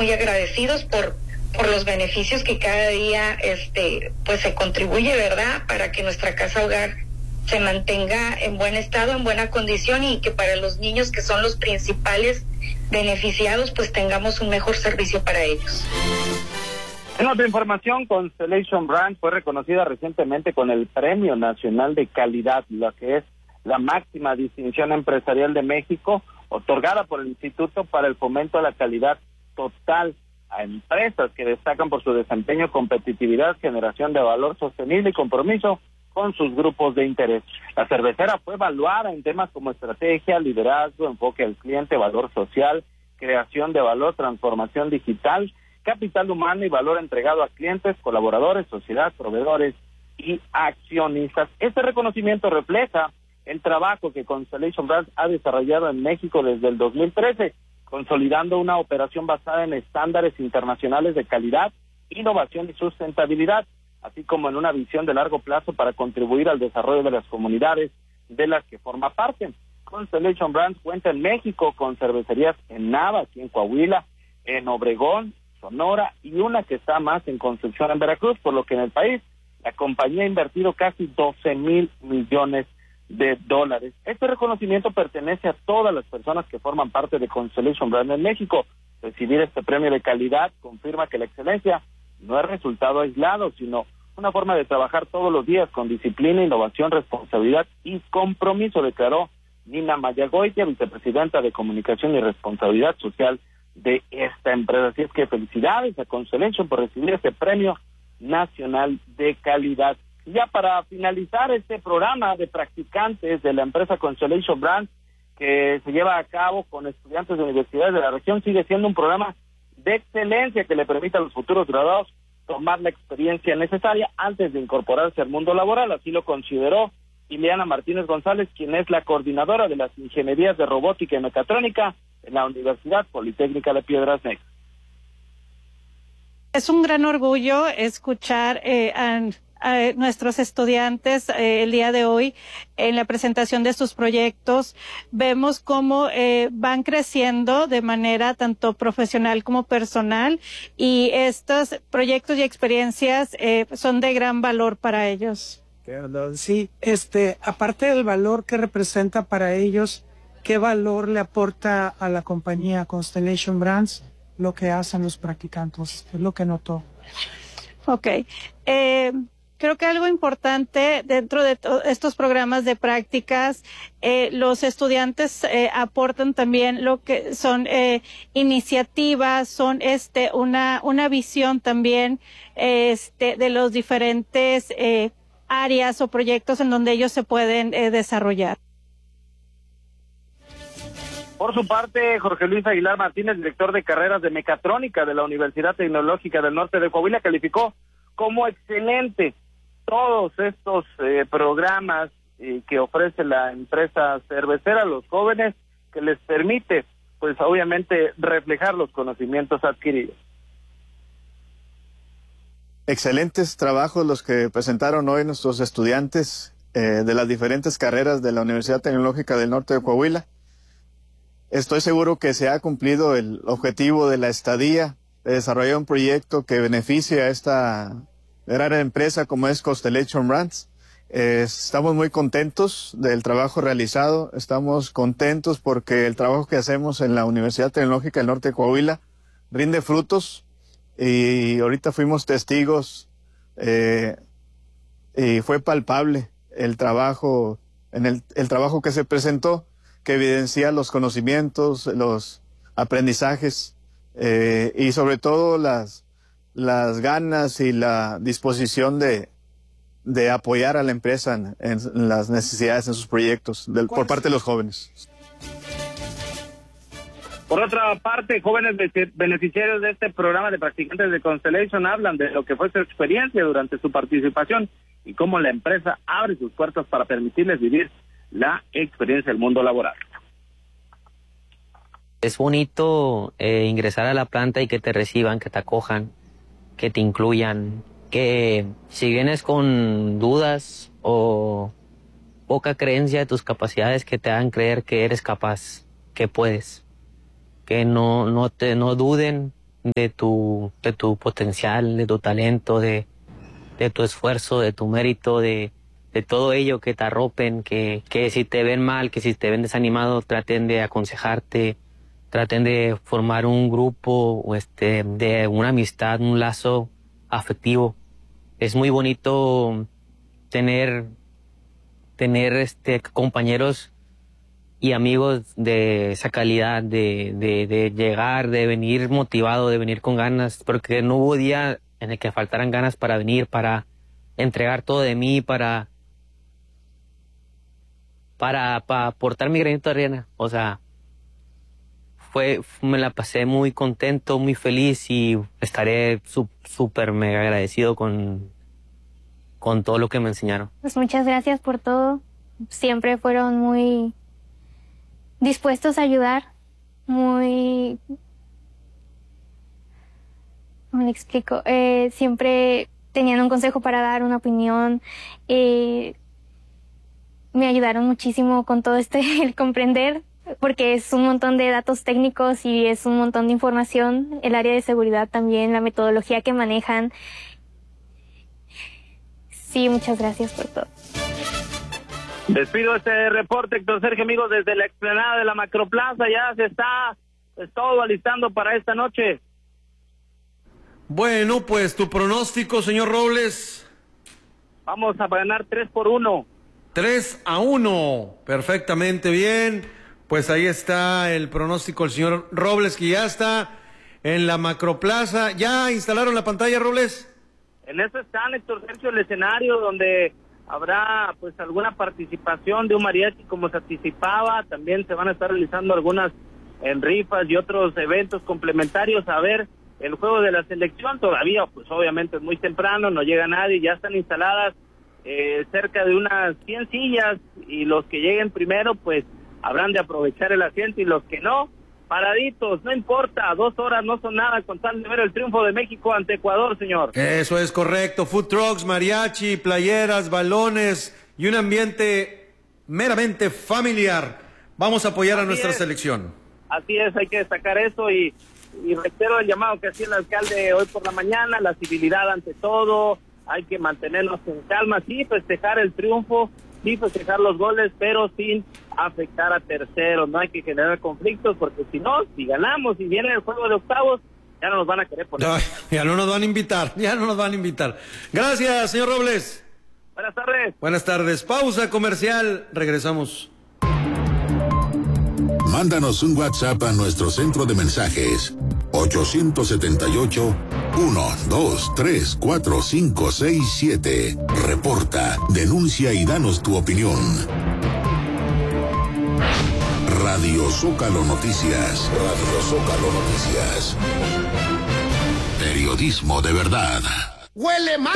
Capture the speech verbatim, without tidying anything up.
muy agradecidos por por los beneficios que cada día este pues se contribuye, ¿verdad?, para que nuestra casa hogar se mantenga en buen estado, en buena condición, y que para los niños, que son los principales beneficiados, pues tengamos un mejor servicio para ellos. En otra información, Constellation Brands fue reconocida recientemente con el Premio Nacional de Calidad, la que es la máxima distinción empresarial de México, otorgada por el Instituto para el Fomento a la Calidad Total a empresas que destacan por su desempeño, competitividad, generación de valor sostenible y compromiso con sus grupos de interés. La cervecera fue evaluada en temas como estrategia, liderazgo, enfoque al cliente, valor social, creación de valor, transformación digital, capital humano y valor entregado a clientes, colaboradores, sociedad, proveedores y accionistas. Este reconocimiento refleja el trabajo que Constellation Brands ha desarrollado en México desde el dos mil trece, consolidando una operación basada en estándares internacionales de calidad, innovación y sustentabilidad, así como en una visión de largo plazo para contribuir al desarrollo de las comunidades de las que forma parte. Constellation Brands cuenta en México con cervecerías en Nava, aquí en Coahuila, en Obregón, Sonora, y una que está más en construcción en Veracruz, por lo que en el país la compañía ha invertido casi doce mil millones de dólares. Este reconocimiento pertenece a todas las personas que forman parte de Constellation Brands en México. Recibir este premio de calidad confirma que la excelencia no es resultado aislado, sino una forma de trabajar todos los días con disciplina, innovación, responsabilidad y compromiso, declaró Nina Mayagoitia, vicepresidenta de Comunicación y Responsabilidad Social de esta empresa. Así es que felicidades a Constellation por recibir este premio nacional de calidad. Y ya para finalizar este programa de practicantes de la empresa Constellation Brands, que se lleva a cabo con estudiantes de universidades de la región, sigue siendo un programa de excelencia que le permite a los futuros graduados tomar la experiencia necesaria antes de incorporarse al mundo laboral. Así lo consideró Ileana Martínez González, quien es la coordinadora de las ingenierías de robótica y mecatrónica en la Universidad Politécnica de Piedras Negras. Es un gran orgullo escuchar eh, a, a nuestros estudiantes eh, el día de hoy en la presentación de sus proyectos. Vemos cómo eh, van creciendo de manera tanto profesional como personal, y estos proyectos y experiencias eh, son de gran valor para ellos. Sí, este, aparte del valor que representa para ellos, ¿qué valor le aporta a la compañía Constellation Brands lo que hacen los practicantes? Es lo que notó. Ok. Eh, creo que algo importante dentro de estos programas de prácticas, eh, los estudiantes eh, aportan también lo que son eh, iniciativas, son este una una visión también este de los diferentes eh, áreas o proyectos en donde ellos se pueden eh, desarrollar. Por su parte, Jorge Luis Aguilar Martínez, director de carreras de mecatrónica de la Universidad Tecnológica del Norte de Coahuila, calificó como excelente todos estos eh, programas eh, que ofrece la empresa cervecera a los jóvenes, que les permite, pues obviamente, reflejar los conocimientos adquiridos. Excelentes trabajos los que presentaron hoy nuestros estudiantes eh, de las diferentes carreras de la Universidad Tecnológica del Norte de Coahuila. Estoy seguro que se ha cumplido el objetivo de la estadía, de desarrollar un proyecto que beneficie a esta gran empresa como es Constellation Brands. Eh, estamos muy contentos del trabajo realizado, estamos contentos porque el trabajo que hacemos en la Universidad Tecnológica del Norte de Coahuila rinde frutos, y ahorita fuimos testigos eh, y fue palpable el trabajo, en el, el trabajo que se presentó, que evidencia los conocimientos, los aprendizajes eh, y sobre todo las, las ganas y la disposición de, de apoyar a la empresa en, en las necesidades, en sus proyectos, del, por parte de los jóvenes. Por otra parte, jóvenes beneficiarios de este programa de practicantes de Constellation hablan de lo que fue su experiencia durante su participación y cómo la empresa abre sus puertas para permitirles vivir la experiencia del mundo laboral. Es bonito eh, ingresar a la planta y que te reciban, que te acojan, que te incluyan, que si vienes con dudas o poca creencia de tus capacidades, que te hagan creer que eres capaz, que puedes, que no, no, te, no duden de tu, de tu potencial, de tu talento, de, de tu esfuerzo, de tu mérito, de, de todo ello, que te arropen, que, que si te ven mal, que si te ven desanimado, traten de aconsejarte, traten de formar un grupo, o este, de una amistad, un lazo afectivo. Es muy bonito tener, tener este, compañeros y amigos de esa calidad, de, de, de llegar, de venir motivado, de venir con ganas, porque no hubo día en el que faltaran ganas para venir, para entregar todo de mí, para, para, para aportar mi granito de arena. O sea, fue, me la pasé muy contento, muy feliz, y estaré súper mega agradecido con, con todo lo que me enseñaron. Pues muchas gracias por todo. Siempre fueron muy dispuestos a ayudar, muy... ¿Cómo le explico? Eh, siempre tenían un consejo para dar, una opinión. Eh, me ayudaron muchísimo con todo este, el comprender, porque es un montón de datos técnicos y es un montón de información. El área de seguridad también, la metodología que manejan. Sí, muchas gracias por todo. Despido este reporte, Héctor Sergio, amigos, desde la explanada de la Macroplaza. Ya se está pues, todo alistando para esta noche. Bueno, pues tu pronóstico, señor Robles. Vamos a ganar tres por uno. tres a uno, perfectamente bien. Pues ahí está el pronóstico del señor Robles, que ya está en la Macroplaza. ¿Ya instalaron la pantalla, Robles? En eso está, Héctor Sergio, el escenario donde habrá pues alguna participación de un mariachi, como se anticipaba. También se van a estar realizando algunas en rifas y otros eventos complementarios. A ver, el juego de la selección todavía, pues obviamente es muy temprano, no llega nadie. Ya están instaladas eh, cerca de unas cien sillas, y los que lleguen primero pues habrán de aprovechar el asiento, y los que no, paraditos, no importa, dos horas no son nada con tal de ver el triunfo de México ante Ecuador, señor. Eso es correcto, food trucks, mariachi, playeras, balones y un ambiente meramente familiar. Vamos a apoyar Así a nuestra es. selección. Así es, hay que destacar eso, y, y reitero el llamado que hacía el alcalde hoy por la mañana, la civilidad ante todo, hay que mantenernos en calma, sí, festejar el triunfo, sí, festejar los goles, pero sin afectar a terceros. No hay que generar conflictos, porque si no, si ganamos y viene el juego de octavos, ya no nos van a querer poner. Ay, ya no nos van a invitar, ya no nos van a invitar. Gracias, señor Robles. Buenas tardes. Buenas tardes. Pausa comercial, regresamos. Mándanos un WhatsApp a nuestro centro de mensajes ocho siete ocho, uno dos tres cuatro cinco seis siete. Reporta, denuncia y danos tu opinión. Radio Zócalo Noticias. Radio Zócalo Noticias. Periodismo de verdad. ¡Huele mal!